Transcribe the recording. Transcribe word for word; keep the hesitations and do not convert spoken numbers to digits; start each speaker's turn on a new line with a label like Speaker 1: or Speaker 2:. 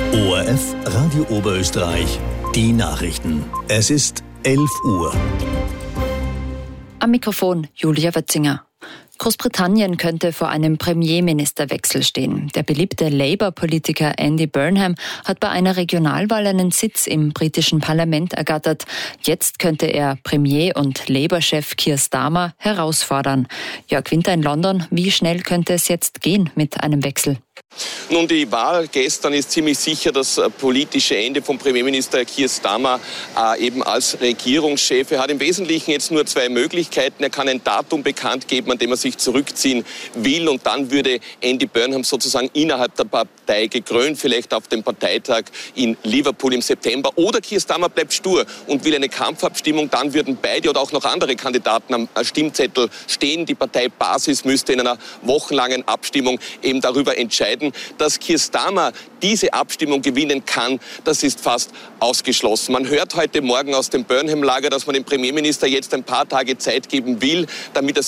Speaker 1: O R F Radio Oberösterreich, die Nachrichten. Es ist elf Uhr.
Speaker 2: Am Mikrofon Julia Wötzinger. Großbritannien könnte vor einem Premierministerwechsel stehen. Der beliebte Labour-Politiker Andy Burnham hat bei einer Regionalwahl einen Sitz im britischen Parlament ergattert. Jetzt könnte er Premier und Labour-Chef Keir Starmer herausfordern. Jörg Winter in London, wie schnell könnte es jetzt gehen mit einem Wechsel?
Speaker 3: Nun, die Wahl gestern ist ziemlich sicher das politische Ende von Premierminister Keir Starmer äh, eben als Regierungschef. Er hat im Wesentlichen jetzt nur zwei Möglichkeiten. Er kann ein Datum bekannt geben, an dem er sich zurückziehen will, und dann würde Andy Burnham sozusagen innerhalb der Partei gekrönt, vielleicht auf dem Parteitag in Liverpool im September. Oder Keir Starmer bleibt stur und will eine Kampfabstimmung. Dann würden beide oder auch noch andere Kandidaten am Stimmzettel stehen. Die Parteibasis müsste in einer wochenlangen Abstimmung eben darüber entscheiden. Dass Keir Starmer diese Abstimmung gewinnen kann, das ist fast ausgeschlossen. Man hört heute Morgen aus dem Burnham-Lager, dass man dem Premierminister jetzt ein paar Tage Zeit geben will, damit er